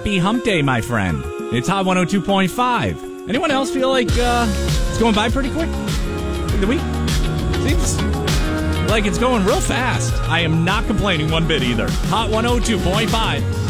Happy hump day, my friend. It's Hot 102.5. Anyone else feel like it's going by pretty quick? The week seems like it's going real fast. I am not complaining one bit either. Hot 102.5.